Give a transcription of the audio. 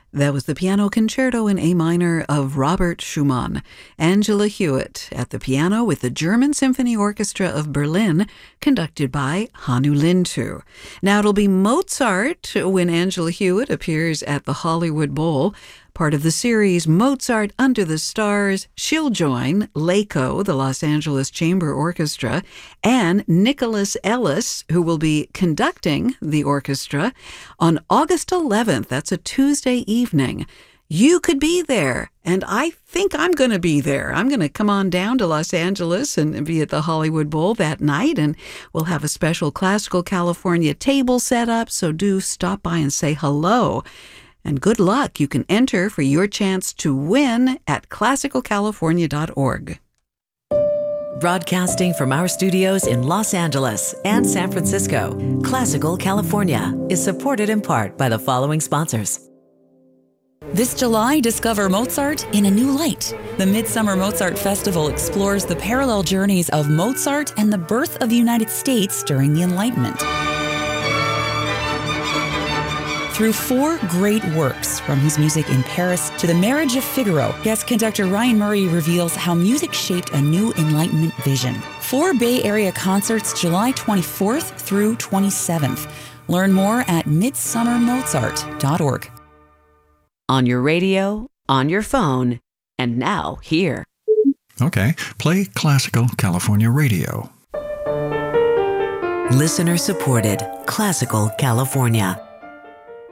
That was the Piano Concerto in A minor of Robert Schumann. Angela Hewitt at the piano with the German Symphony Orchestra of Berlin, conducted by Hannu Lintu. Now it'll be Mozart when Angela Hewitt appears at the Hollywood Bowl. Part of the series Mozart Under the Stars, she'll join LACO, the Los Angeles Chamber Orchestra, and Nicholas Ellis, who will be conducting the orchestra on August 11th. That's a Tuesday evening. You could be there, and I think I'm going to be there. I'm going to come on down to Los Angeles and be at the Hollywood Bowl that night, and we'll have a special Classical California table set up, so do stop by and say hello. And good luck. You can enter for your chance to win at classicalcalifornia.org. Broadcasting from our studios in Los Angeles and San Francisco, Classical California is supported in part by the following sponsors. This July, discover Mozart in a new light. The Midsummer Mozart Festival explores the parallel journeys of Mozart and the birth of the United States during the Enlightenment. Through 4 great works, from his music in Paris to The Marriage of Figaro, guest conductor Ryan Murray reveals how music shaped a new Enlightenment vision. 4 Bay Area concerts July 24th through 27th. Learn more at midsummermozart.org. On your radio, on your phone, and now here. Okay, play Classical California Radio. Listener supported Classical California.